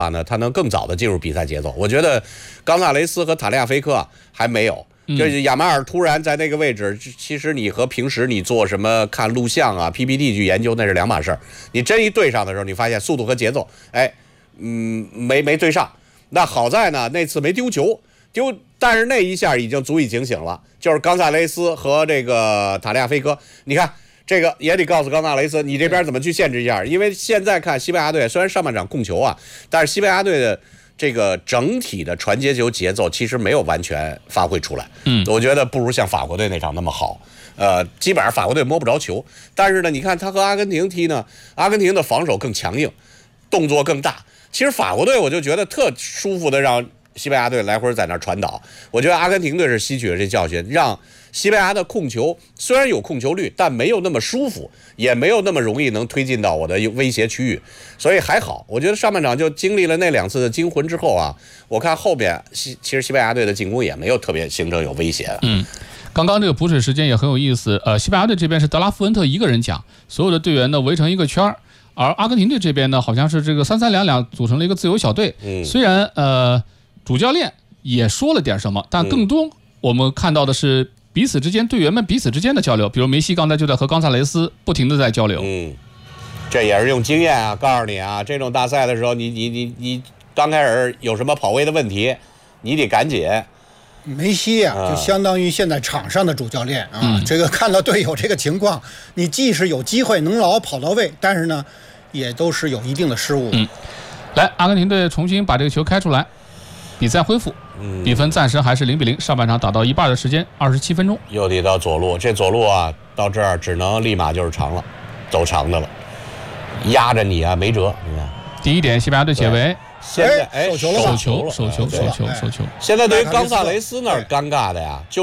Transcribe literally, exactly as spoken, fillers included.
啊呢，他能更早的进入比赛节奏。我觉得冈萨雷斯和塔利亚菲科还没有。就是亚马尔突然在那个位置，其实你和平时你做什么看录像啊 P P T 去研究那是两码事儿。你真一对上的时候，你发现速度和节奏，哎，嗯，没没对上。那好在呢，那次没丢球，丢，但是那一下已经足以警醒了。就是冈萨雷斯和这个塔利亚菲科，你看这个也得告诉冈萨雷斯，你这边怎么去限制一下？因为现在看西班牙队，虽然上半场控球啊，但是西班牙队的这个整体的传接球节奏其实没有完全发挥出来，嗯，我觉得不如像法国队那场那么好，呃，基本上法国队摸不着球，但是呢，你看他和阿根廷踢呢，阿根廷的防守更强硬，动作更大，其实法国队我就觉得特舒服的让西班牙队来回在那传导，我觉得阿根廷队是吸取了这教训，让西班牙的控球虽然有控球率，但没有那么舒服，也没有那么容易能推进到我的威胁区域，所以还好。我觉得上半场就经历了那两次的惊魂之后啊，我看后边西其实西班牙队的进攻也没有特别形成有威胁。 嗯，刚刚这个补水时间也很有意思。呃，西班牙队这边是德拉夫恩特一个人讲，所有的队员呢围成一个圈儿，而阿根廷队这边呢好像是这个三三两两组成了一个自由小队。嗯，虽然呃主教练也说了点什么，但更多我们看到的是彼此之间队员们彼此之间的交流，比如梅西刚才就在和冈萨雷斯不停的在交流。 嗯，这也是用经验啊，告诉你啊，这种大赛的时候，你你你你刚开始有什么跑位的问题，你得赶紧。 梅西啊，就相当于现在场上的主教练啊。嗯、这个看到队友这个情况，你既是有机会能老跑到位，但是呢，也都是有一定的失误。 嗯，来，阿根廷队重新把这个球开出来，比赛恢复。比分暂时还是零比零，上半场打到一半的时间，二十七分钟。 又得到左路，这左路啊，到这儿只能立马就是长了，走长的了，压着你啊，没辙。你看， 第一点，西班牙队解围， 现在哎， 手球了， 手球，手球，手球，手球。 现在对于冈萨雷斯那儿尴尬的呀，就。